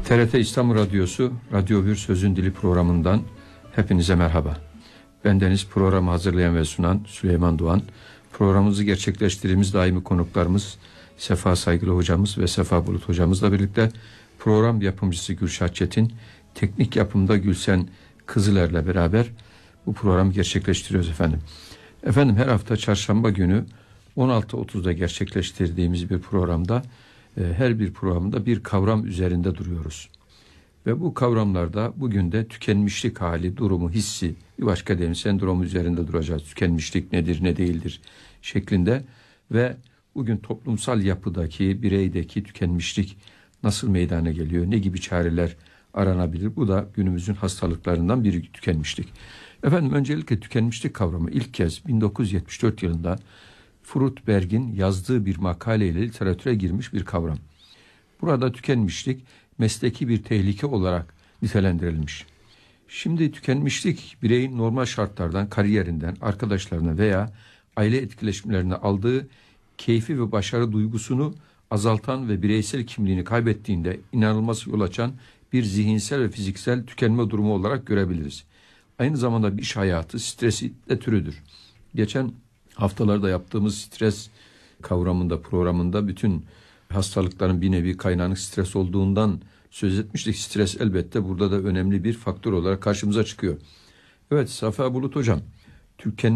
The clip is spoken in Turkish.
TRT İstanbul Radyosu, Radyo Bir Sözün Dili programından hepinize merhaba. Bendeniz programı hazırlayan ve sunan Süleyman Doğan. Programımızı gerçekleştirdiğimiz daimi konuklarımız Sefa Saygılı hocamız ve Sefa Bulut hocamızla birlikte program yapımcısı Gülşah Çetin, teknik yapımda Gülsen Kızıler'le beraber bu programı gerçekleştiriyoruz efendim. Efendim her hafta çarşamba günü 16.30'da gerçekleştirdiğimiz bir programda her bir programda bir kavram üzerinde duruyoruz. Ve bu kavramlarda bugün de tükenmişlik hali, durumu, hissi, bir başka deyim sendromu üzerinde duracağız. Tükenmişlik nedir, ne değildir şeklinde ve bugün toplumsal yapıdaki, bireydeki tükenmişlik nasıl meydana geliyor, ne gibi çareler aranabilir? Bu da günümüzün hastalıklarından biri tükenmişlik. Efendim öncelikle tükenmişlik kavramı ilk kez 1974 yılında Fruchtberg'in yazdığı bir makaleyle literatüre girmiş bir kavram. Burada tükenmişlik mesleki bir tehlike olarak nitelendirilmiş. Şimdi tükenmişlik bireyin normal şartlardan, kariyerinden, arkadaşlarına veya aile etkileşimlerine aldığı keyfi ve başarı duygusunu azaltan ve bireysel kimliğini kaybettiğinde inanılmaz yol açan bir zihinsel ve fiziksel tükenme durumu olarak görebiliriz. Aynı zamanda bir iş hayatı stresi de türüdür. Geçen haftalarda yaptığımız stres kavramında, programında bütün hastalıkların bir nevi kaynağının stres olduğundan söz etmiştik. Stres elbette burada da önemli bir faktör olarak karşımıza çıkıyor. Evet Safa Bulut hocam,